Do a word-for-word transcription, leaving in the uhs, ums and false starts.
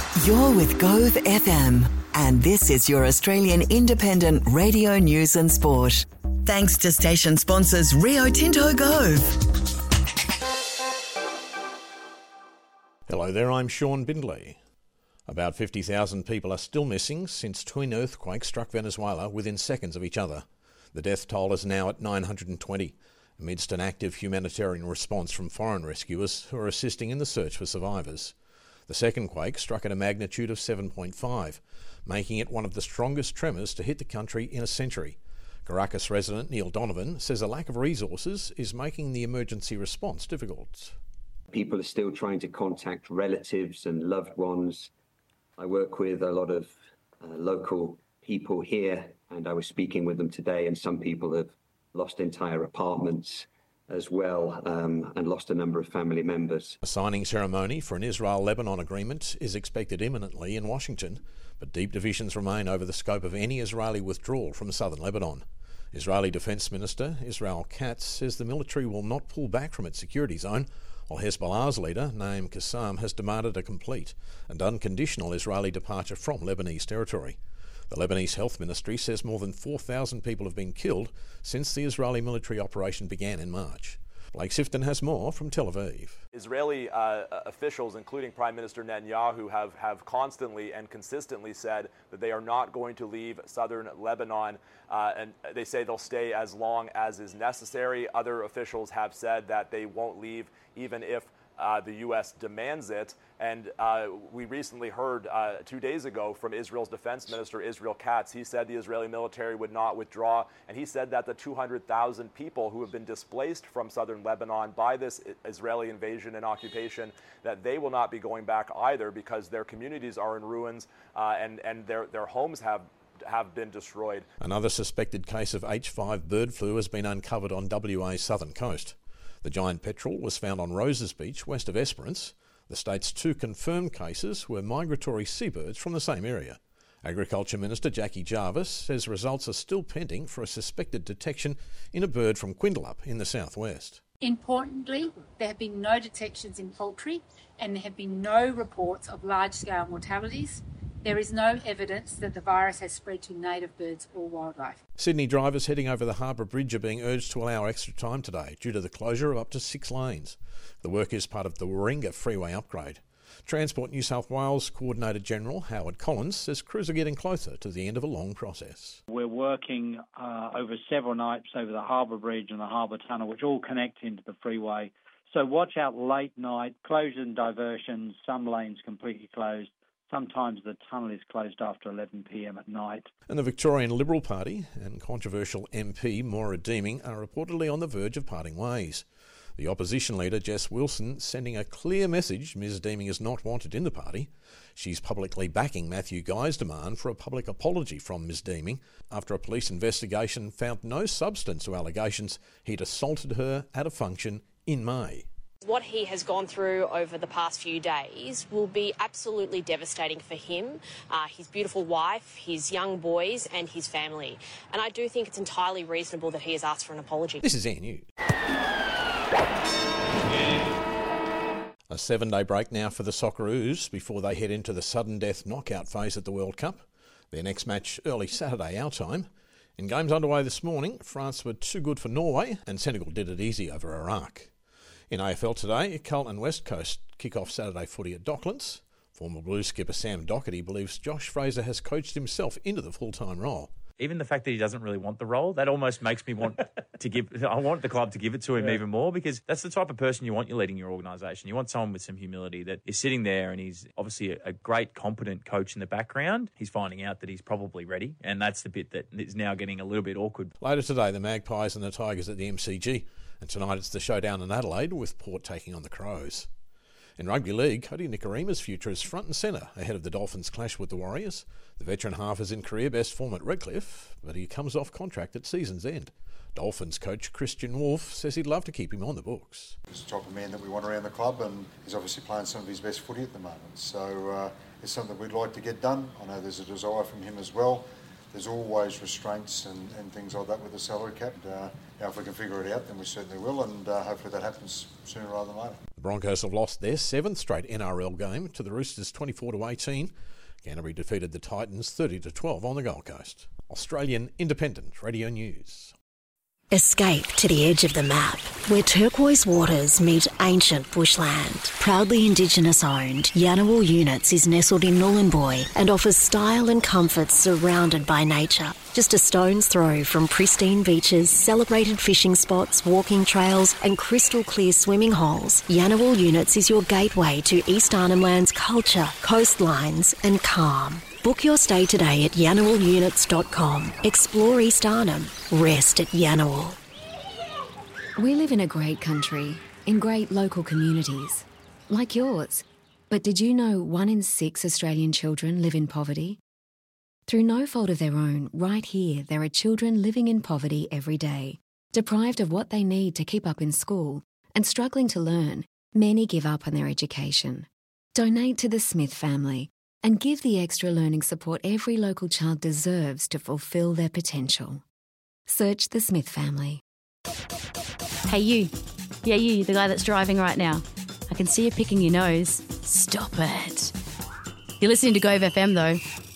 You're with Gove F M, and this is your Australian independent radio news and sport. Thanks to station sponsors Rio Tinto Gove. Hello there, I'm Sean Bindley. About fifty thousand people are still missing since twin earthquakes struck Venezuela within seconds of each other. The death toll is now at nine hundred twenty, amidst an active humanitarian response from foreign rescuers who are assisting in the search for survivors. The second quake struck at a magnitude of seven point five, making it one of the strongest tremors to hit the country in a century. Caracas resident Neil Donovan says a lack of resources is making the emergency response difficult. People are still trying to contact relatives and loved ones. I work with a lot of uh, local people here, and I was speaking with them today, and some people have lost entire apartments as well, um, and lost a number of family members. A signing ceremony for an Israel-Lebanon agreement is expected imminently in Washington, but deep divisions remain over the scope of any Israeli withdrawal from southern Lebanon. Israeli Defence Minister Israel Katz says the military will not pull back from its security zone, while Hezbollah's leader, Naim Qassam, has demanded a complete and unconditional Israeli departure from Lebanese territory. The Lebanese Health Ministry says more than four thousand people have been killed since the Israeli military operation began in March. Blake Sifton has more from Tel Aviv. Israeli uh, officials, including Prime Minister Netanyahu, have, have constantly and consistently said that they are not going to leave southern Lebanon, uh, and they say they'll stay as long as is necessary. Other officials have said that they won't leave even if Uh, the U S demands it. And uh, we recently heard uh, two days ago from Israel's defense minister, Israel Katz. He said the Israeli military would not withdraw. And he said that the two hundred thousand people who have been displaced from southern Lebanon by this Israeli invasion and occupation, that they will not be going back either because their communities are in ruins uh, and, and their, their homes have have been destroyed. Another suspected case of H five bird flu has been uncovered on W A's southern coast. The giant petrel was found on Roses Beach, west of Esperance. The state's two confirmed cases were migratory seabirds from the same area. Agriculture Minister Jackie Jarvis says results are still pending for a suspected detection in a bird from Quindalup in the southwest. Importantly, there have been no detections in poultry and there have been no reports of large-scale mortalities. There is no evidence that the virus has spread to native birds or wildlife. Sydney drivers heading over the Harbour Bridge are being urged to allow extra time today due to the closure of up to six lanes. The work is part of the Warringah freeway upgrade. Transport New South Wales Coordinator General Howard Collins says crews are getting closer to the end of a long process. We're working uh, over several nights over the Harbour Bridge and the Harbour Tunnel, which all connect into the freeway. So watch out late night, closures and diversions, some lanes completely closed. Sometimes the tunnel is closed after eleven p m at night. And the Victorian Liberal Party and controversial M P Maura Deeming are reportedly on the verge of parting ways. The opposition leader Jess Wilson sending a clear message Ms Deeming is not wanted in the party. She's publicly backing Matthew Guy's demand for a public apology from Ms Deeming after a police investigation found no substance to allegations he'd assaulted her at a function in May. What he has gone through over the past few days will be absolutely devastating for him, uh, his beautiful wife, his young boys and his family. And I do think it's entirely reasonable that he has asked for an apology. This is Air News. A seven-day break now for the Socceroos before they head into the sudden death knockout phase at the World Cup. Their next match early Saturday our time. In games underway this morning, France were too good for Norway and Senegal did it easy over Iraq. In A F L today, Carlton and West Coast kick off Saturday footy at Docklands. Former Blues skipper Sam Docherty believes Josh Fraser has coached himself into the full-time role. Even the fact that he doesn't really want the role, that almost makes me want to give... I want the club to give it to him yeah. even more, because that's the type of person you want you leading your organisation. You want someone with some humility that is sitting there, and he's obviously a, a great, competent coach in the background. He's finding out that he's probably ready, and that's the bit that is now getting a little bit awkward. Later today, the Magpies and the Tigers at the M C G. And tonight it's the showdown in Adelaide with Port taking on the Crows. In rugby league, Cody Nikorima's future is front and centre ahead of the Dolphins' clash with the Warriors. The veteran half is in career best form at Redcliffe, but he comes off contract at season's end. Dolphins coach Christian Wolf says he'd love to keep him on the books. He's the type of man that we want around the club, and he's obviously playing some of his best footy at the moment. So uh, it's something we'd like to get done. I know there's a desire from him as well. There's always restraints and, and things like that with the salary cap. Uh, now, if we can figure it out, then we certainly will, and uh, hopefully that happens sooner rather than later. The Broncos have lost their seventh straight N R L game to the Roosters twenty-four to eighteen. Canterbury defeated the Titans thirty to twelve on the Gold Coast. Australian Independent Radio News. Escape to the edge of the map, where turquoise waters meet ancient bushland. Proudly Indigenous owned, Yanawal Units is nestled in Nhulunbuy and offers style and comfort surrounded by nature. Just a stone's throw from pristine beaches, celebrated fishing spots, walking trails and crystal clear swimming holes, Yanawal Units is your gateway to East Arnhem Land's culture, coastlines and calm. Book your stay today at yanawal units dot com. Explore East Arnhem. Rest at Yanawal. We live in a great country, in great local communities, like yours. But did you know one in six Australian children live in poverty? Through no fault of their own, right here, there are children living in poverty every day, deprived of what they need to keep up in school, and struggling to learn. Many give up on their education. Donate to the Smith family and give the extra learning support every local child deserves to fulfil their potential. Search the Smith family. Hey you. Yeah, you, the guy that's driving right now. I can see you picking your nose. Stop it. You're listening to Gove F M though.